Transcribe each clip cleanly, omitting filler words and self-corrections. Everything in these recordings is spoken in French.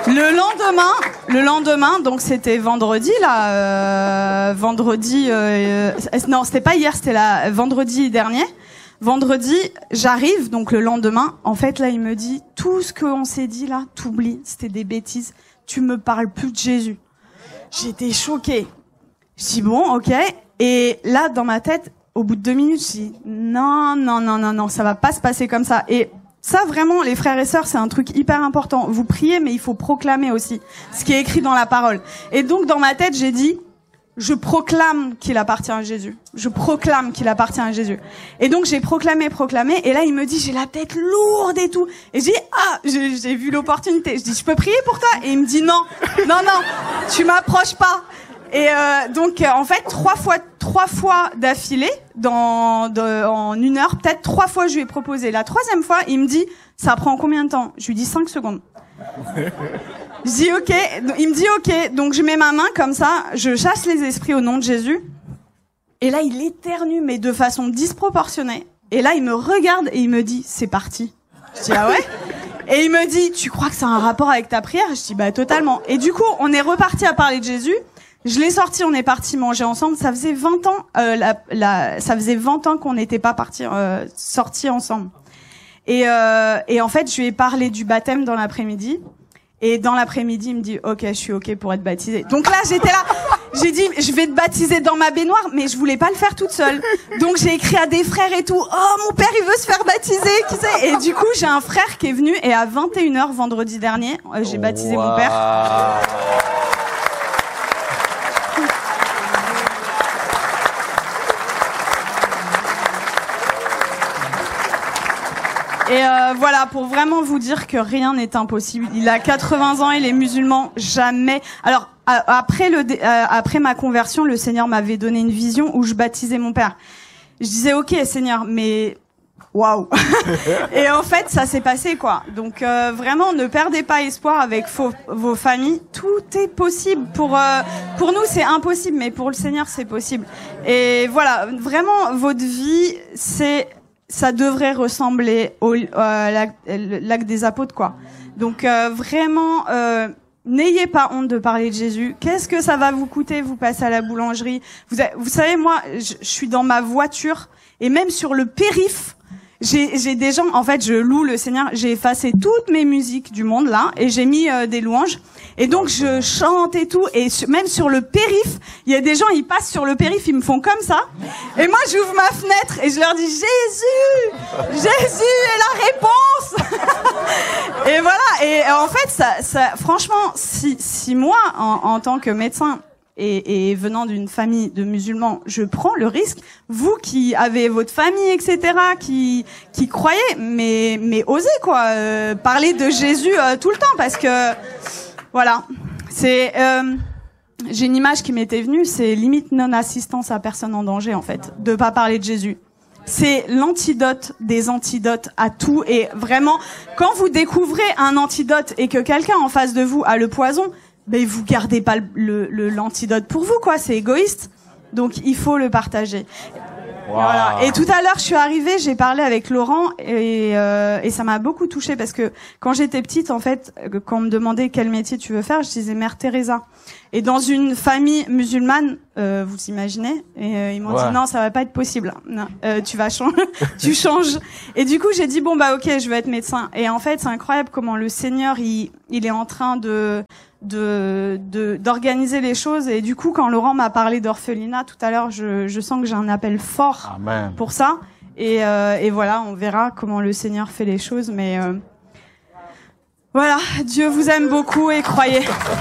Le lendemain, donc c'était vendredi là, non, c'était pas hier, c'était vendredi dernier. Vendredi, j'arrive, donc le lendemain, en fait là, il me dit tout ce qu'on s'est dit là, t'oublies, c'était des bêtises. Tu me parles plus de Jésus. J'étais choquée. Je dis bon, ok. Et là, dans ma tête, au bout de 2 minutes, je dis non, ça va pas se passer comme ça. Et ça, vraiment, les frères et sœurs, c'est un truc hyper important. Vous priez, mais il faut proclamer aussi ce qui est écrit dans la parole. Et donc, dans ma tête, j'ai dit, je proclame qu'il appartient à Jésus. Je proclame qu'il appartient à Jésus. Et donc, j'ai proclamé. Et là, il me dit, j'ai la tête lourde et tout. Et je dis, j'ai vu l'opportunité. Je dis, je peux prier pour toi? Et il me dit, non, tu m'approches pas. Et donc, en fait, trois fois d'affilée, en 1 heure, peut-être 3 fois, je lui ai proposé. La 3e fois, il me dit, ça prend combien de temps? Je lui dis 5 secondes. Je dis ok. Il me dit ok. Donc, je mets ma main comme ça, je chasse les esprits au nom de Jésus. Et là, il éternue, mais de façon disproportionnée. Et là, il me regarde et il me dit, c'est parti. Je dis, ah ouais? Et il me dit, tu crois que ça a un rapport avec ta prière? Je dis, bah, totalement. Et du coup, on est reparti à parler de Jésus. Je l'ai sorti, on est parti manger ensemble. Ça faisait 20 ans, ça faisait 20 ans qu'on n'était pas sortis ensemble. Et en fait, je lui ai parlé du baptême dans l'après-midi. Et dans l'après-midi, il me dit, ok, je suis ok pour être baptisé. Donc là, j'étais là. J'ai dit, je vais te baptiser dans ma baignoire, mais je voulais pas le faire toute seule. Donc j'ai écrit à des frères et tout. Oh, mon père, il veut se faire baptiser, qui sait? Et du coup, j'ai un frère qui est venu et à 21h vendredi dernier, j'ai baptisé mon père. Et voilà, pour vraiment vous dire que rien n'est impossible. Il a 80 ans, il est musulman, jamais. Alors après ma conversion, le Seigneur m'avait donné une vision où je baptisais mon père. Je disais OK Seigneur, mais waouh. Et en fait, ça s'est passé quoi. Donc vraiment, ne perdez pas espoir avec vos familles. Tout est possible. Pour nous, c'est impossible, mais pour le Seigneur, c'est possible. Et voilà, vraiment, votre vie, ça devrait ressembler au l'acte des apôtres, quoi. Donc vraiment, n'ayez pas honte de parler de Jésus. Qu'est-ce que ça va vous coûter? Vous passez à la boulangerie. Vous savez, moi, je suis dans ma voiture et même sur le périph', j'ai des gens. En fait, je loue le Seigneur. J'ai effacé toutes mes musiques du monde là et j'ai mis des louanges. Et donc je chante et tout, et même sur le périph', il y a des gens, ils passent sur le périph', ils me font comme ça, et moi j'ouvre ma fenêtre et je leur dis Jésus est la réponse. Et voilà, et en fait ça franchement, si moi en tant que médecin et venant d'une famille de musulmans, je prends le risque, vous qui avez votre famille, etc., qui croyez, mais osez quoi, parler de Jésus tout le temps, parce que voilà, c'est j'ai une image qui m'était venue, c'est limite non-assistance à personne en danger en fait, de pas parler de Jésus. C'est l'antidote des antidotes à tout, et vraiment, quand vous découvrez un antidote et que quelqu'un en face de vous a le poison, ben vous gardez pas l'antidote pour vous quoi, c'est égoïste. Donc il faut le partager. Wow. Voilà. Et tout à l'heure, je suis arrivée, j'ai parlé avec Laurent et ça m'a beaucoup touchée parce que quand j'étais petite, en fait, quand on me demandait quel métier tu veux faire, je disais Mère Teresa. Et dans une famille musulmane, vous imaginez, et ils m'ont dit non, ça va pas être possible. Non, tu vas changer, tu changes. Et du coup, j'ai dit bon bah ok, je veux être médecin. Et en fait, c'est incroyable comment le Seigneur il est en train d'organiser les choses. Et du coup, quand Laurent m'a parlé d'orphelinat tout à l'heure, je sens que j'ai un appel fort pour ça. Et voilà, on verra comment le Seigneur fait les choses. Mais voilà, Dieu vous aime beaucoup et croyez.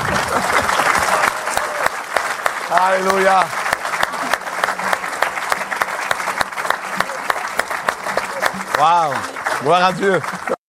Alléluia. Wow, gloire à Dieu.